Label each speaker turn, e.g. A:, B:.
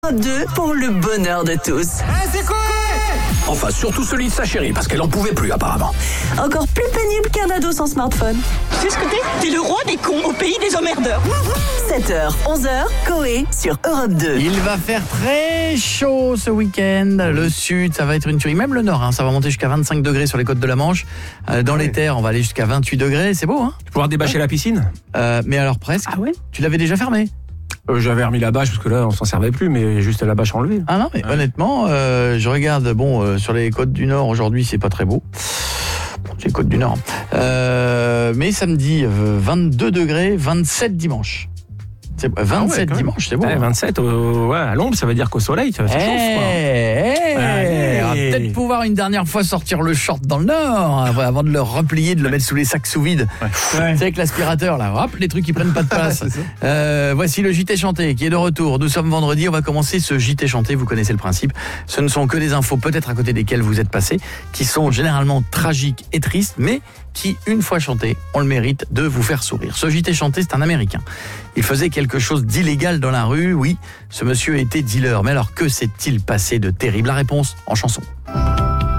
A: 2 pour le bonheur de tous.
B: C'est quoi?
C: Enfin, surtout celui de sa chérie, parce qu'elle en pouvait plus apparemment.
A: Encore plus pénible qu'un ado sans smartphone.
D: C'est ce que t'es le roi des cons au pays des emmerdeurs.
A: 7h, 11h, Coé sur Europe 2.
E: Il va faire très chaud ce week-end. Le sud, ça va être une tuerie. Même le nord, ça va monter jusqu'à 25 degrés sur les côtes de la Manche. Dans les terres, on va aller jusqu'à 28 degrés. C'est beau, hein?
B: Tu pourras débâcher la piscine?
E: Mais alors presque.
B: Ah ouais?
E: Tu l'avais déjà fermé?
B: J'avais remis la bâche parce que là on s'en servait plus, mais juste la bâche enlevée.
E: Ah non, mais honnêtement, je regarde, sur les côtes du Nord aujourd'hui, c'est pas très beau. Bon, c'est les côtes du Nord. Mais samedi, 22 degrés, 27 dimanche. C'est 27 dimanche, c'est beau.
B: 27, à l'ombre, ça veut dire qu'au soleil, ça chauffe.
E: On va peut-être pouvoir une dernière fois sortir le short dans le Nord, avant de le replier, de le mettre sous les sacs sous vide. C'est avec l'aspirateur, là, hop, les trucs qui prennent pas de place. Voici le JT chanté qui est de retour. Nous sommes vendredi, on va commencer ce JT chanté, vous connaissez le principe. Ce ne sont que des infos peut-être à côté desquelles vous êtes passés, qui sont généralement tragiques et tristes, mais qui, une fois chanté, ont le mérite de vous faire sourire. Ce JT chanté, c'est un Américain. Il faisait quelque chose d'illégal dans la rue, oui, ce monsieur était dealer. Mais alors, que s'est-il passé de terrible? La réponse en chanson.